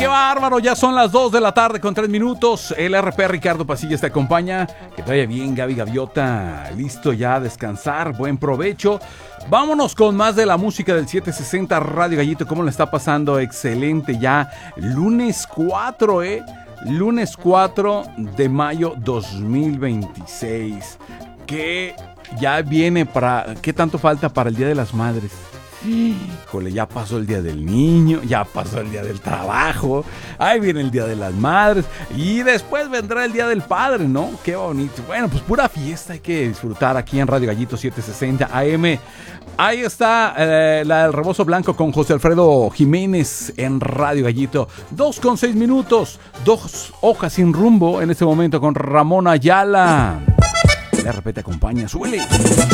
¡Qué bárbaro! Ya son las 2 de la tarde con 3 minutos. El RP Ricardo Pasillas te acompaña. Que te vaya bien, Gaby Gaviota. Listo ya a descansar. Buen provecho. Vámonos con más de la música del 760 Radio Gallito. ¿Cómo le está pasando? Excelente ya. Lunes 4, Lunes 4 de mayo 2026. Que ya viene para... ¿Qué tanto falta para el Día de las Madres? Híjole, ya pasó el día del niño, ya pasó el día del trabajo, ahí viene el día de las madres y después vendrá el día del padre, ¿no? Qué bonito. Bueno, pues pura fiesta hay que disfrutar aquí en Radio Gallito 760 AM. Ahí está la del Rebozo Blanco con José Alfredo Jiménez en Radio Gallito. 2:06 minutos, 2 hojas sin rumbo en este momento con Ramón Ayala. El RP te acompaña, suele.